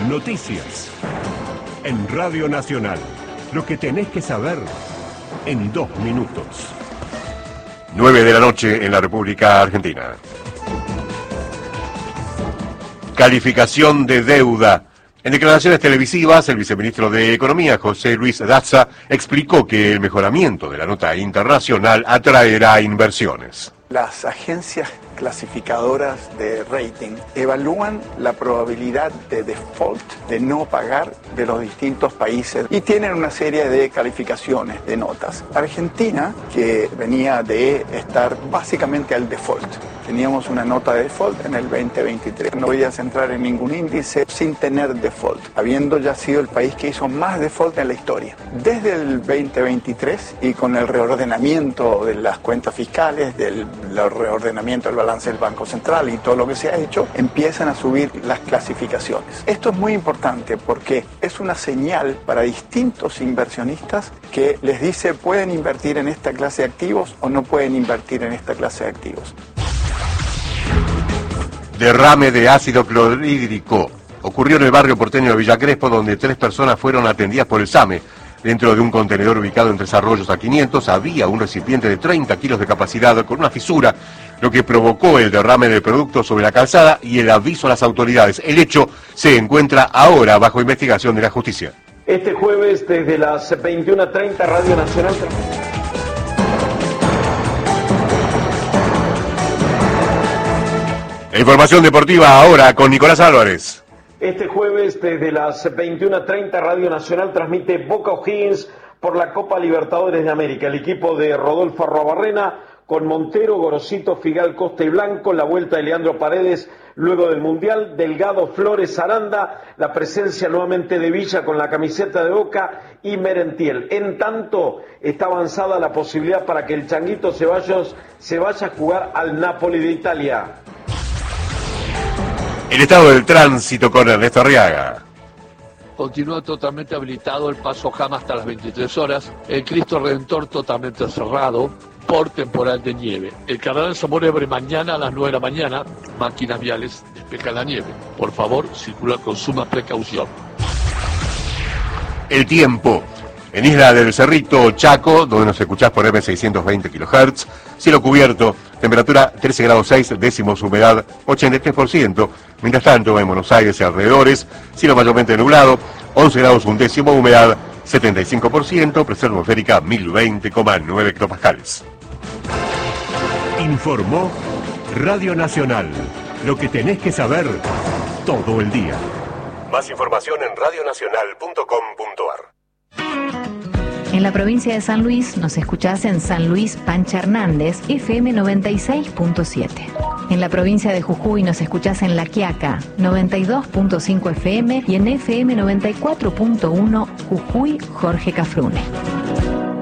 Noticias. En Radio Nacional. Lo que tenés que saber en 2 minutos. 9 de la noche en la República Argentina. Calificación de deuda. En declaraciones televisivas, el viceministro de Economía, José Luis Daza, explicó que el mejoramiento de la nota internacional atraerá inversiones. Las agencias clasificadoras de rating evalúan la probabilidad de default, de no pagar de los distintos países y tienen una serie de calificaciones, de notas. Argentina, que venía de estar básicamente al default, teníamos una nota de default en el 2023. No podías entrar en ningún índice sin tener default, habiendo ya sido el país que hizo más default en la historia. Desde el 2023 y con el reordenamiento de las cuentas fiscales, del reordenamiento del balance del Banco Central y todo lo que se ha hecho, empiezan a subir las clasificaciones. Esto es muy importante porque es una señal para distintos inversionistas que les dice pueden invertir en esta clase de activos o no pueden invertir en esta clase de activos. Derrame de ácido clorhídrico ocurrió en el barrio porteño de Villa Crespo, donde 3 personas fueron atendidas por el SAME. Dentro de un contenedor ubicado en Tres Arroyos a 500 había un recipiente de 30 kilos de capacidad con una fisura, lo que provocó el derrame del producto sobre la calzada y el aviso a las autoridades. El hecho se encuentra ahora bajo investigación de la justicia. Este jueves desde las 21:30 Radio Nacional. Información deportiva ahora con Nicolás Álvarez. Este jueves desde las 21:30 Radio Nacional transmite Boca O'Higgins por la Copa Libertadores de América. El equipo de Rodolfo Arruabarrena con Montero, Gorosito, Figal, Costa y Blanco, la vuelta de Leandro Paredes luego del Mundial, Delgado, Flores, Aranda, la presencia nuevamente de Villa con la camiseta de Boca y Merentiel. En tanto, está avanzada la posibilidad para que el Changuito Ceballos se vaya a jugar al Napoli de Italia. El estado del tránsito con Ernesto Arriaga. Continúa totalmente habilitado el paso Jama hasta las 23 horas. El Cristo Redentor totalmente cerrado por temporal de nieve. El Cardenal Zamora abre mañana a las 9 de la mañana. Máquinas viales despejan la nieve. Por favor, circula con suma precaución. El tiempo. En Isla del Cerrito, Chaco, donde nos escuchás por M620 kHz, cielo cubierto, temperatura 13 grados 6 décimos, humedad 83%. Mientras tanto, en Buenos Aires y alrededores, cielo mayormente nublado, 11 grados 1 décimo, humedad 75%, presión atmosférica 1020,9 hectopascales. Informó Radio Nacional. Lo que tenés que saber todo el día. Más información en radionacional.com.ar. En la provincia de San Luis nos escuchás en San Luis Pancha Hernández, FM 96.7. En la provincia de Jujuy nos escuchás en La Quiaca, 92.5 FM y en FM 94.1 Jujuy Jorge Cafrune.